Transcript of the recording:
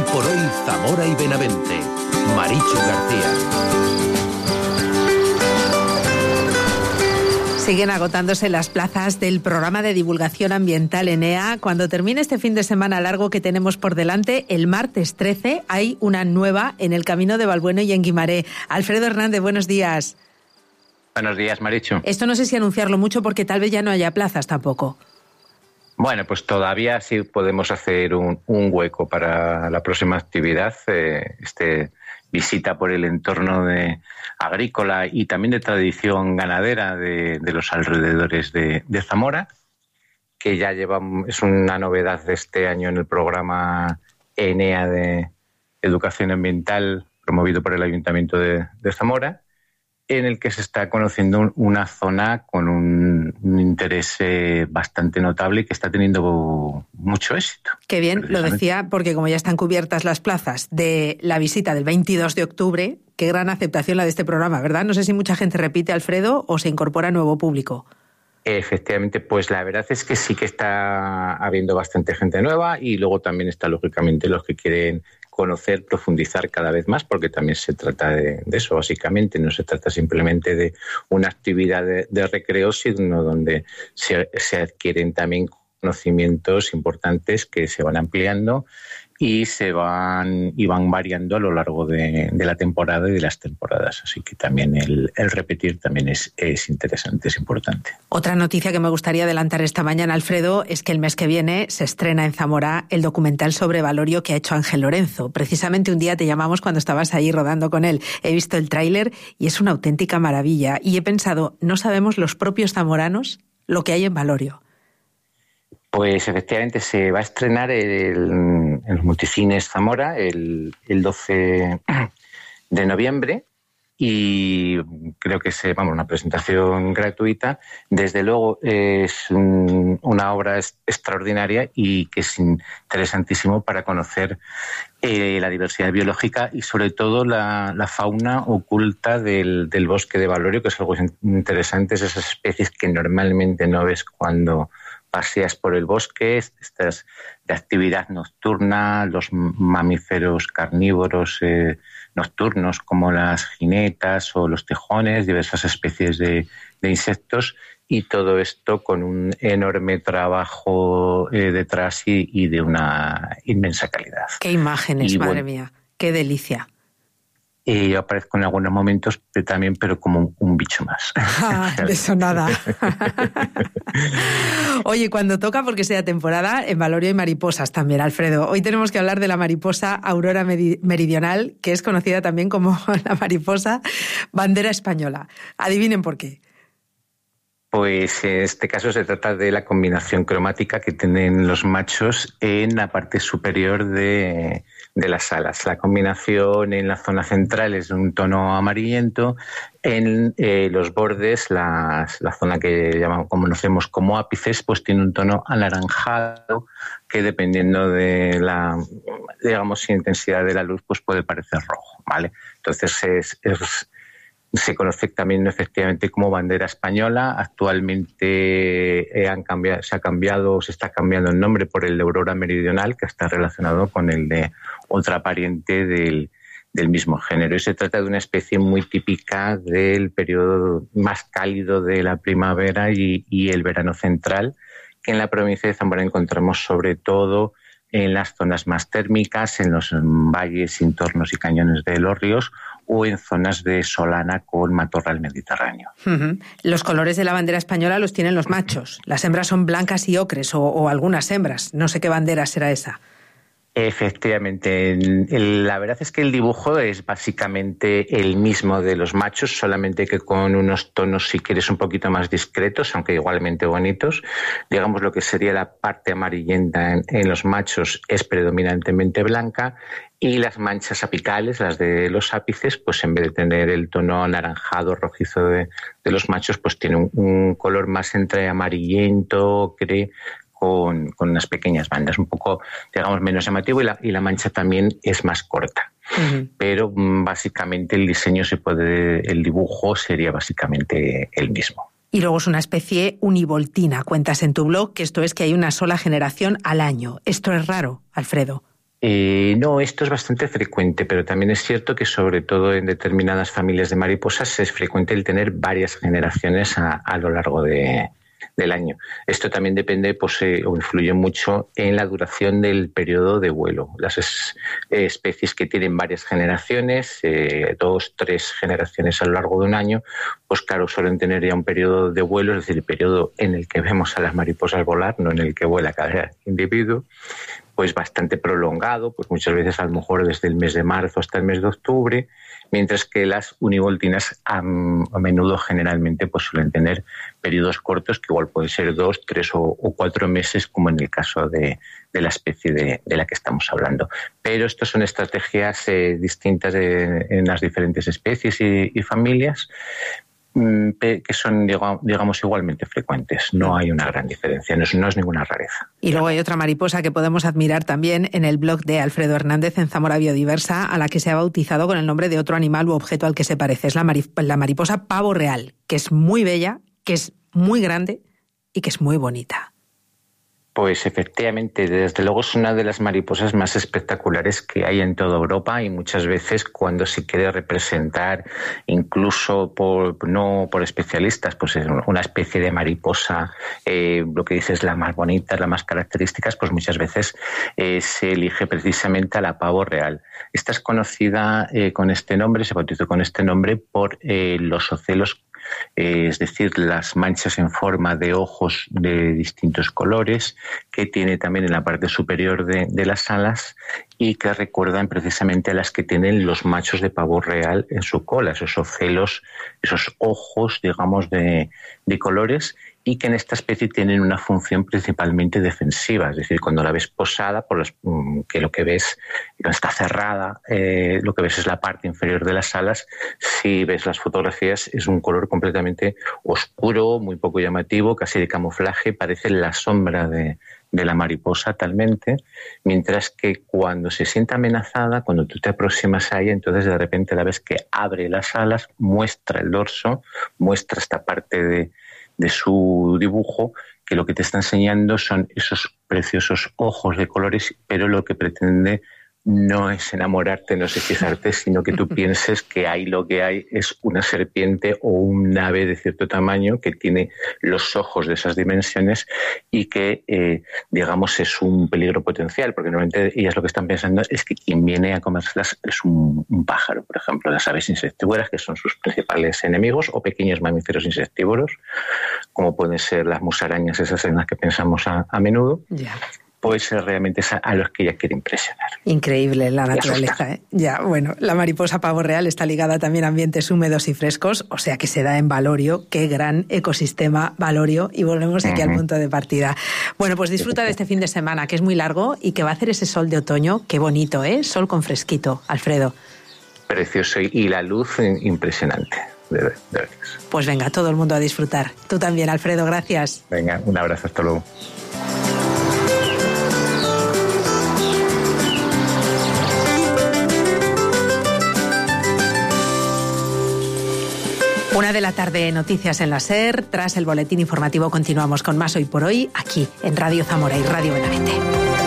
por hoy Zamora y Benavente. Marichu García. Siguen agotándose las plazas del programa de divulgación ambiental ENEA. Cuando termine este fin de semana largo que tenemos por delante, el martes 13 hay una nueva en el Camino de Valbuena y en Guimaré. Alfredo Hernández, buenos días. Buenos días, Marichu. Esto no sé si anunciarlo mucho porque tal vez ya no haya plazas tampoco. Bueno, pues todavía sí podemos hacer un hueco para la próxima actividad, visita por el entorno agrícola y también de tradición ganadera de los alrededores de Zamora, que ya es una novedad de este año en el programa ENEA de Educación Ambiental promovido por el Ayuntamiento de Zamora, en el que se está conociendo una zona con un interés bastante notable y que está teniendo mucho éxito. Qué bien, lo decía porque como ya están cubiertas las plazas de la visita del 22 de octubre, qué gran aceptación la de este programa, ¿verdad? No sé si mucha gente repite, Alfredo, o se incorpora nuevo público. Efectivamente, pues la verdad es que sí que está habiendo bastante gente nueva y luego también está lógicamente los que quieren conocer, profundizar cada vez más, porque también se trata de eso, básicamente. No se trata simplemente de una actividad de recreo, sino donde se adquieren también conocimientos importantes que se van ampliando y van variando a lo largo de la temporada y de las temporadas. Así que también el repetir también es interesante, es importante. Otra noticia que me gustaría adelantar esta mañana, Alfredo, es que el mes que viene se estrena en Zamora el documental sobre Valorio que ha hecho Ángel Lorenzo. Precisamente un día te llamamos cuando estabas ahí rodando con él. He visto el tráiler y es una auténtica maravilla. Y he pensado, ¿no sabemos los propios zamoranos lo que hay en Valorio? Pues efectivamente se va a estrenar en los Multicines Zamora el 12 de noviembre y creo que es una presentación gratuita. Desde luego es una obra extraordinaria y que es interesantísimo para conocer la diversidad biológica y sobre todo la fauna oculta del bosque de Valorio, que es algo interesante, es esas especies que normalmente no ves cuando paseas por el bosque, estas de actividad nocturna, los mamíferos carnívoros nocturnos como las jinetas o los tejones, diversas especies de insectos y todo esto con un enorme trabajo detrás y de una inmensa calidad. ¡Qué imágenes, madre mía! ¡Qué delicia! Y yo aparezco en algunos momentos también, pero como un bicho más. De eso nada. Oye, cuando toca, porque sea temporada, en Valorio hay mariposas también, Alfredo. Hoy tenemos que hablar de la mariposa aurora meridional, que es conocida también como la mariposa bandera española. Adivinen por qué. Pues en este caso se trata de la combinación cromática que tienen los machos en la parte superior de las alas. La combinación en la zona central es de un tono amarillento, en los bordes, la zona que conocemos como ápices, pues tiene un tono anaranjado que dependiendo de la intensidad de la luz, pues puede parecer rojo, ¿vale? Entonces se conoce también efectivamente como bandera española. Actualmente se está cambiando el nombre por el de aurora meridional, que está relacionado con el de otra pariente del mismo género. Y se trata de una especie muy típica del periodo más cálido de la primavera y el verano central, que en la provincia de Zamora encontramos sobre todo en las zonas más térmicas, en los valles, entornos y cañones de los ríos, o en zonas de solana con matorral mediterráneo. Uh-huh. Los colores de la bandera española los tienen los machos. Las hembras son blancas y ocres, o algunas hembras. No sé qué bandera será esa. Efectivamente, la verdad es que el dibujo es básicamente el mismo de los machos, solamente que con unos tonos, si quieres, un poquito más discretos, aunque igualmente bonitos. Digamos, lo que sería la parte amarillenta en los machos es predominantemente blanca y las manchas apicales, las de los ápices, pues en vez de tener el tono anaranjado, rojizo de los machos, pues tiene un color más entre amarillento, ocre, con unas pequeñas bandas, un poco, digamos, menos llamativo y la mancha también es más corta. Uh-huh. Pero básicamente el dibujo sería básicamente el mismo. Y luego es una especie univoltina. Cuentas en tu blog que esto es que hay una sola generación al año. ¿Esto es raro, Alfredo? No, esto es bastante frecuente, pero también es cierto que sobre todo en determinadas familias de mariposas es frecuente el tener varias generaciones a lo largo del año. Esto también depende o influye mucho en la duración del periodo de vuelo. Las especies que tienen varias generaciones, 2, 3 generaciones a lo largo de un año, pues claro, suelen tener ya un periodo de vuelo, es decir, el periodo en el que vemos a las mariposas volar, no en el que vuela cada individuo, pues bastante prolongado, pues muchas veces a lo mejor desde el mes de marzo hasta el mes de octubre, mientras que las univoltinas a menudo generalmente pues suelen tener periodos cortos que igual pueden ser 2, 3 o 4 meses, como en el caso de la especie de la que estamos hablando. Pero estas son estrategias distintas en las diferentes especies y familias, que son, digamos, igualmente frecuentes. No hay una gran diferencia, no es ninguna rareza. Y luego hay otra mariposa que podemos admirar también en el blog de Alfredo Hernández en Zamora Biodiversa, a la que se ha bautizado con el nombre de otro animal u objeto al que se parece. Es la mariposa pavo real, que es muy bella, que es muy grande y que es muy bonita. Pues efectivamente, desde luego es una de las mariposas más espectaculares que hay en toda Europa, y muchas veces cuando se quiere representar, incluso no por especialistas, pues es una especie de mariposa, lo que dices, la más bonita, la más características, pues muchas veces se elige precisamente a la pavo real. Esta es conocida con este nombre, se bautizó con este nombre por los ocelos, es decir, las manchas en forma de ojos de distintos colores que tiene también en la parte superior de las alas, y que recuerdan precisamente a las que tienen los machos de pavo real en su cola, esos ocelos, esos ojos, digamos, de colores, y que en esta especie tienen una función principalmente defensiva, es decir, cuando la ves posada, que lo que ves no está cerrada, lo que ves es la parte inferior de las alas. Si ves las fotografías, es un color completamente oscuro, muy poco llamativo, casi de camuflaje, parece la sombra de la mariposa talmente, mientras que cuando se siente amenazada, cuando tú te aproximas a ella, entonces de repente la ves que abre las alas, muestra el dorso, muestra esta parte de su dibujo, que lo que te está enseñando son esos preciosos ojos de colores, pero lo que pretende no es enamorarte, no es hechizarte, sino que tú pienses que ahí lo que hay es una serpiente o un ave de cierto tamaño que tiene los ojos de esas dimensiones y que, digamos, es un peligro potencial, porque normalmente ellas lo que están pensando es que quien viene a comérselas es un pájaro, por ejemplo, las aves insectívoras, que son sus principales enemigos, o pequeños mamíferos insectívoros, como pueden ser las musarañas, esas en las que pensamos a menudo. Ya. Pues realmente es a los que ella quiere impresionar. Increíble la naturaleza, ¿eh? Ya, bueno, la mariposa pavo real está ligada también a ambientes húmedos y frescos, o sea que se da en Valorio. Qué gran ecosistema Valorio, y volvemos aquí al punto de partida. Bueno, pues disfruta de este fin de semana, que es muy largo y que va a hacer ese sol de otoño. Qué bonito, ¿eh? Sol con fresquito, Alfredo. Precioso, y la luz impresionante. De verdad. Pues venga, todo el mundo a disfrutar. Tú también, Alfredo, gracias. Venga, un abrazo, hasta luego. Una de la tarde, noticias en la SER. Tras el boletín informativo continuamos con más Hoy por Hoy, aquí en Radio Zamora y Radio Benavente.